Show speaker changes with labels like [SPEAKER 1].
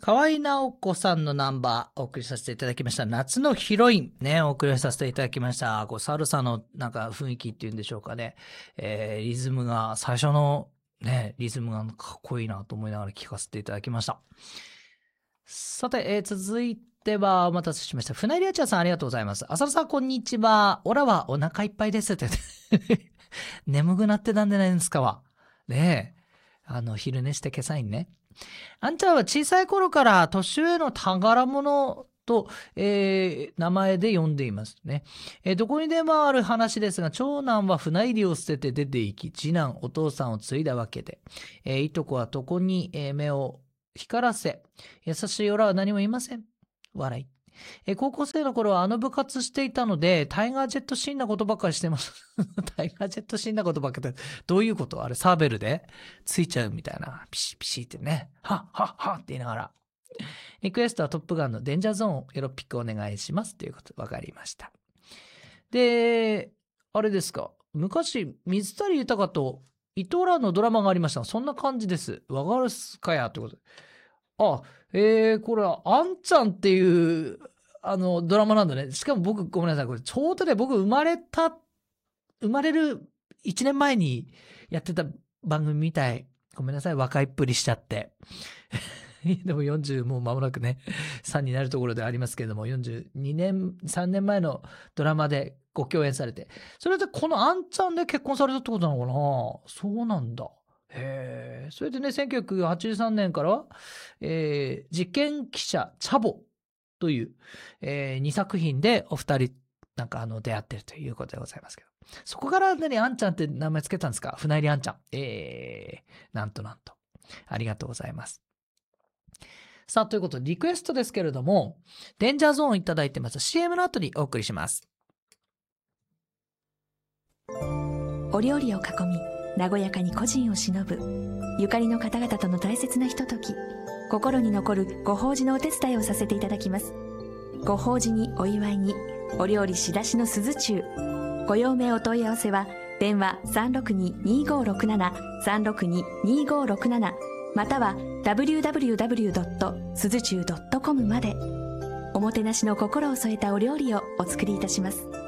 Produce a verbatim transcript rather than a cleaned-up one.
[SPEAKER 1] 河合直子さんのナンバーお送りさせていただきました。夏のヒロインね、お送りさせていただきました。こうサルサのなんか雰囲気っていうんでしょうかね。えー、リズムが、最初のね、リズムがかっこいいなと思いながら聴かせていただきました。さて、えー、続いてはお待たせしました。船井リアチャーさんありがとうございます。浅野さんこんにちは。オラはお腹いっぱいですって。眠くなってたんじゃないですかわ。ねえ。あの、昼寝して今朝にね。あんちゃんは小さい頃から年上の宝物と、えー、名前で呼んでいますね。えー、どこにでもある話ですが、長男は船入りを捨てて出て行き、次男お父さんを継いだわけで、えー、いとこは床に、えー、目を光らせ、優しいオラは何も言いません。笑い。えー、高校生の頃はあの部活していたので、タイガージェットシーンなことばっかりしてます。タイガージェットシーンなことばっかりって、どういうことあれ、サーベルでついちゃうみたいな。ピシピシってね。はっはっはって言いながら。リクエストはトップガンのデンジャーゾーンエロピックお願いします。ということで分かりました。で、あれですか。昔、水谷豊と伊藤蘭のドラマがありました。そんな感じです。わかるっすかやってことで。あ、えー、これは、あんちゃんっていう、あの、ドラマなんだね。しかも僕、ごめんなさい。これ、ちょうどね、僕、生まれた、生まれるいちねんまえにやってた番組みたい。ごめんなさい。若いっぷりしちゃって。でもよんじゅう、もう間もなくね、さんになるところでありますけれども、よんじゅうにねん、さんねんまえのドラマでご共演されて。それで、このあんちゃんで結婚されたってことなのかな？そうなんだ。へえ。それでね、せんきゅうひゃくはちじゅうさんねんからは、えー、事件記者チャボという、えー、にさく品でお二人なんかあの出会ってるということでございますけど、そこから何あんちゃんって名前つけたんですか？船入あんちゃん。えー、なんとなんとありがとうございます。さあということでリクエストですけれども、デンジャーゾーンいただいてます。 シーエム の後にお送りします。
[SPEAKER 2] お料理を囲み和やかに故人を偲ぶゆかりの方々との大切なひととき、心に残るご法事のお手伝いをさせていただきます。ご法事にお祝いにお料理仕出しの鈴中、ご用命お問い合わせは電話 さんろくに にーごーろくなな さんろくに にーごーろくなな または ダブリューダブリューダブリュードットすずちゅうドットコム まで。おもてなしの心を添えたお料理をお作りいたします。